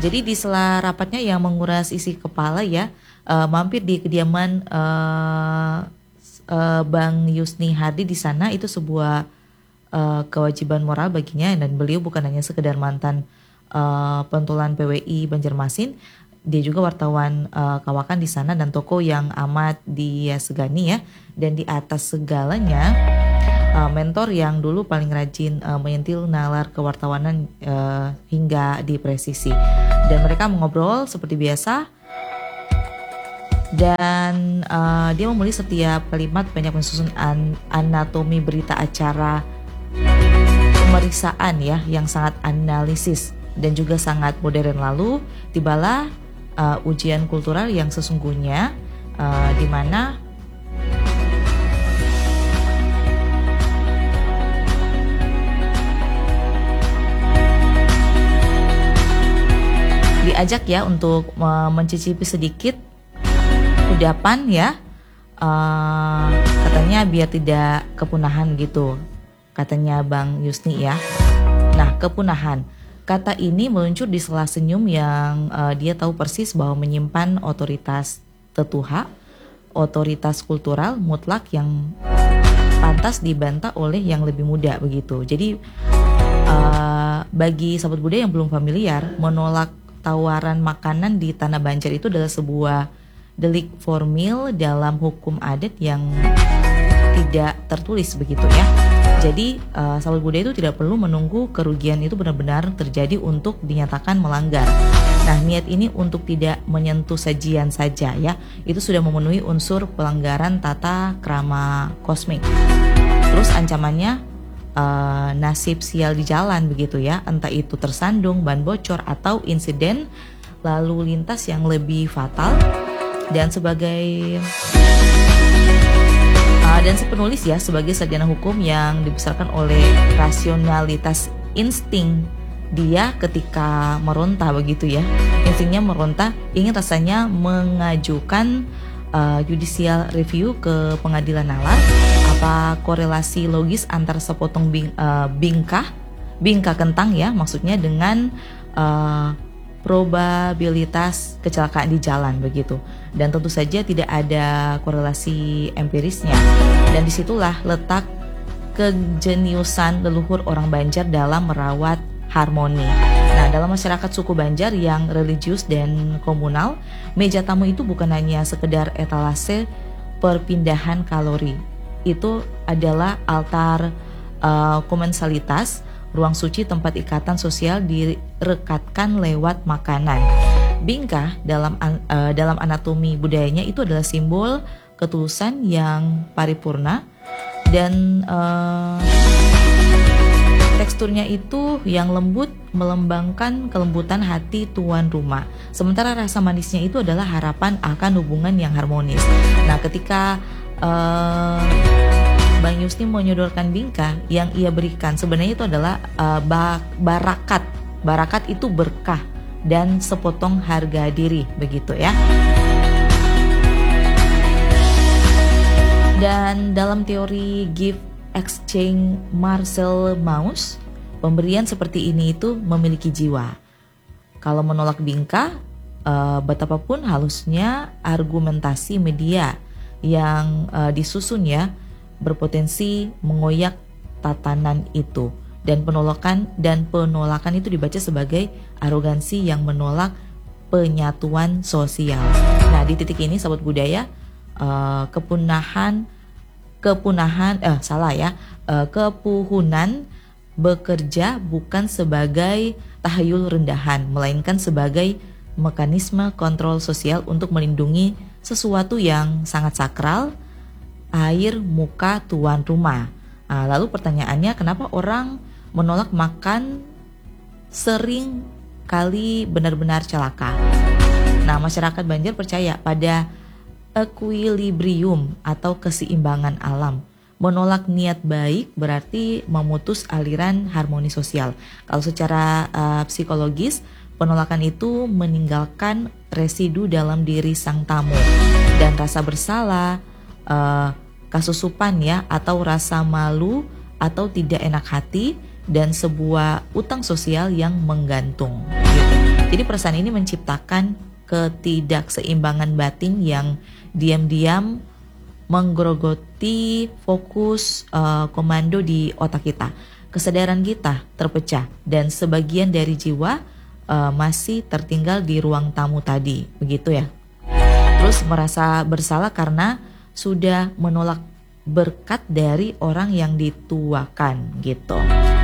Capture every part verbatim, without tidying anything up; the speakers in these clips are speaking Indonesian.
Jadi di sela rapatnya yang menguras isi kepala ya, uh, mampir di kediaman uh, uh, Bang Yusni Hardi di sana itu sebuah uh, kewajiban moral baginya, dan beliau bukan hanya sekedar mantan uh, pentolan P W I Banjarmasin, dia juga wartawan uh, kawakan di sana dan tokoh yang amat dia segani ya. Dan di atas segalanya uh, mentor yang dulu paling rajin uh, menyentil nalar kewartawanan uh, hingga di presisi. Dan mereka mengobrol seperti biasa. Dan uh, dia memulai setiap kalimat banyak mensusun an- anatomi berita acara pemeriksaan ya, yang sangat analisis dan juga sangat modern. Lalu tibalah uh, ujian kultural yang sesungguhnya, uh, di mana diajak ya untuk uh, mencicipi sedikit kudapan ya, uh, katanya biar tidak kepunahan gitu, katanya Bang Yusni ya. Nah, kepunahan, kata ini meluncur di sela senyum yang uh, dia tahu persis bahwa menyimpan otoritas tetuha, otoritas kultural mutlak yang pantas dibantah oleh yang lebih muda begitu. Jadi uh, bagi sahabat budaya yang belum familiar, menolak tawaran makanan di Tanah Banjar itu adalah sebuah delik formil dalam hukum adat yang tidak tertulis begitu ya. Jadi uh, sahabat budaya itu tidak perlu menunggu kerugian itu benar-benar terjadi untuk dinyatakan melanggar. Nah, niat ini untuk tidak menyentuh sajian saja ya, itu sudah memenuhi unsur pelanggaran tata krama kosmik. Terus ancamannya Uh, nasib sial di jalan begitu ya, entah itu tersandung, ban bocor, atau insiden lalu lintas yang lebih fatal. Dan sebagai uh, dan si penulis ya, sebagai sarjana hukum yang dibesarkan oleh rasionalitas insting dia ketika meronta begitu ya, instingnya meronta, ingin rasanya mengajukan uh, judicial review ke pengadilan nalar. Apa korelasi logis antar sepotong bing, uh, bingkah bingkah kentang ya, maksudnya dengan uh, probabilitas kecelakaan di jalan begitu. Dan tentu saja tidak ada korelasi empirisnya. Dan disitulah letak kejeniusan leluhur orang Banjar dalam merawat harmoni. Nah, dalam masyarakat suku Banjar yang religius dan komunal, meja tamu itu bukan hanya sekedar etalase perpindahan kalori. Itu adalah altar uh, komensalitas, ruang suci tempat ikatan sosial direkatkan lewat makanan. Bingkah dalam uh, dalam anatomi budayanya itu adalah simbol ketulusan yang paripurna, dan uh, teksturnya itu yang lembut melembangkan kelembutan hati tuan rumah. Sementara rasa manisnya itu adalah harapan akan hubungan yang harmonis. Nah, ketika Uh, Bang Yusni menyodorkan bingkah, yang ia berikan sebenarnya itu adalah uh, barakat. Barakat itu berkah dan sepotong harga diri begitu ya. Dan dalam teori gift exchange Marcel Mauss, pemberian seperti ini itu memiliki jiwa. Kalau menolak bingkah, uh, betapapun halusnya argumentasi media yang uh, disusun ya, berpotensi mengoyak tatanan itu, dan penolakan dan penolakan itu dibaca sebagai arogansi yang menolak penyatuan sosial. Nah, di titik ini sahabat budaya, uh, kepunahan kepunahan eh salah ya uh, kepuhunan bekerja bukan sebagai tahayul rendahan, melainkan sebagai mekanisme kontrol sosial untuk melindungi sesuatu yang sangat sakral, air muka tuan rumah. Nah, lalu pertanyaannya, kenapa orang menolak makan sering kali benar-benar celaka? Nah, masyarakat Banjar percaya pada equilibrium atau keseimbangan alam. Menolak niat baik berarti memutus aliran harmoni sosial. Kalau secara uh, psikologis, penolakan itu meninggalkan residu dalam diri sang tamu, dan rasa bersalah, uh, kasusupan ya, atau rasa malu atau tidak enak hati, dan sebuah utang sosial yang menggantung gitu. Jadi perasaan ini menciptakan ketidakseimbangan batin yang diam-diam menggerogoti fokus uh, komando di otak kita. Kesadaran kita terpecah dan sebagian dari jiwa uh, masih tertinggal di ruang tamu tadi, begitu ya. Terus merasa bersalah karena sudah menolak berkat dari orang yang dituakan gitu.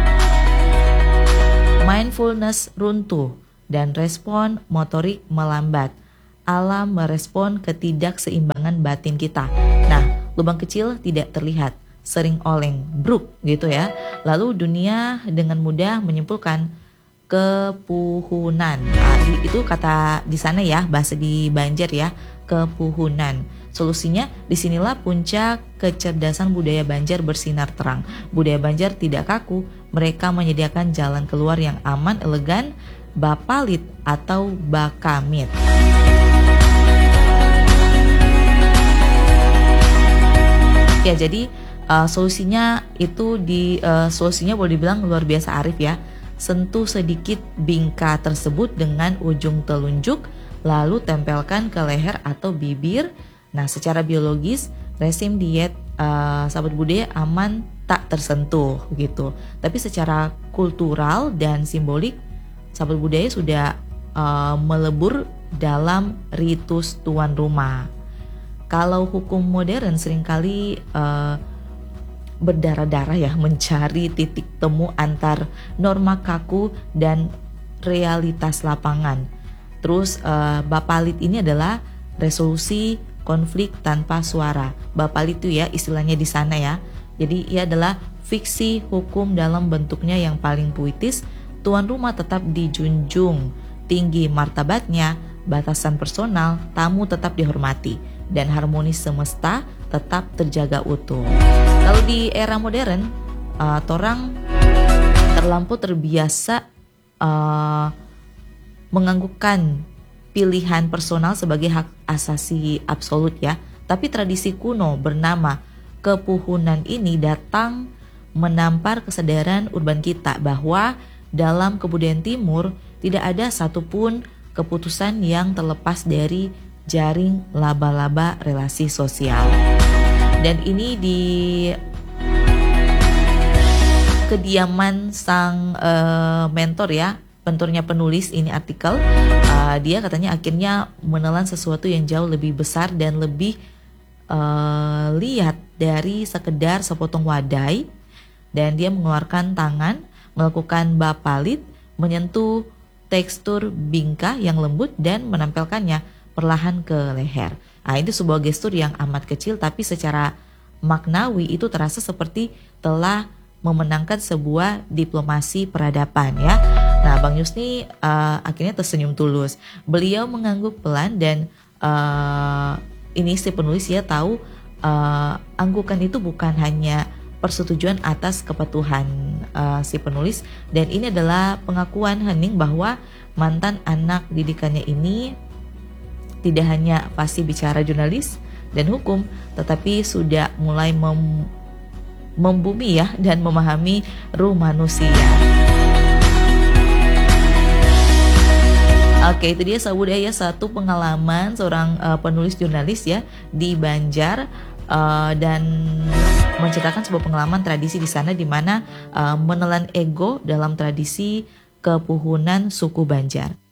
Mindfulness runtuh dan respon motorik melambat. Alam merespon ketidakseimbangan batin kita. Nah, lubang kecil tidak terlihat, sering oleng, bruk gitu ya. Lalu dunia dengan mudah menyimpulkan kepuhunan. Nah, itu kata di sana ya, bahasa di Banjar ya, kepuhunan. Solusinya, disinilah puncak kecerdasan budaya Banjar bersinar terang. Budaya Banjar tidak kaku, mereka menyediakan jalan keluar yang aman, elegan, bapalit atau bakamit. Ya, jadi uh, solusinya itu di uh, solusinya boleh dibilang luar biasa arif ya. Sentuh sedikit bingka tersebut dengan ujung telunjuk, lalu tempelkan ke leher atau bibir. Nah, secara biologis rezim diet uh, sahabat budaya aman tak tersentuh gitu. Tapi secara kultural dan simbolik sahabat budaya sudah uh, melebur dalam ritus tuan rumah. Kalau hukum modern seringkali uh, berdarah-darah ya mencari titik temu antar norma kaku dan realitas lapangan. Terus uh, bapalit ini adalah resolusi konflik tanpa suara. Bapalit itu ya istilahnya di sana ya. Jadi ia adalah fiksi hukum dalam bentuknya yang paling puitis. Tuan rumah tetap dijunjung tinggi martabatnya, batasan personal, tamu tetap dihormati, dan harmonis semesta tetap terjaga utuh. Kalau di era modern, uh, torang terlampau terbiasa uh, menganggukkan pilihan personal sebagai hak asasi absolut ya. Tapi tradisi kuno bernama kepuhunan ini datang menampar kesadaran urban kita bahwa dalam kebudayaan timur tidak ada satupun keputusan yang terlepas dari jaring laba-laba relasi sosial. Dan ini di kediaman sang uh, mentor ya, mentornya penulis ini artikel, uh, dia katanya akhirnya menelan sesuatu yang jauh lebih besar dan lebih uh, lihat dari sekedar sepotong wadai, dan dia mengeluarkan tangan, melakukan bapalit, menyentuh tekstur bingka yang lembut dan menempelkannya perlahan ke leher. Nah, itu sebuah gestur yang amat kecil tapi secara maknawi itu terasa seperti telah memenangkan sebuah diplomasi peradaban ya. Nah, Bang Yusni uh, akhirnya tersenyum tulus. Beliau mengangguk pelan dan uh, ini si penulis ya tahu uh, anggukan itu bukan hanya persetujuan atas kepatuhan uh, si penulis, dan ini adalah pengakuan hening bahwa mantan anak didikannya ini tidak hanya fasih bicara jurnalis dan hukum, tetapi sudah mulai mem- membumi ya dan memahami ruh manusia. Oke, itu dia sahabat budaya, satu pengalaman seorang uh, penulis jurnalis ya di Banjar uh, dan menceritakan sebuah pengalaman tradisi di sana di mana uh, menelan ego dalam tradisi kepuhunan suku Banjar.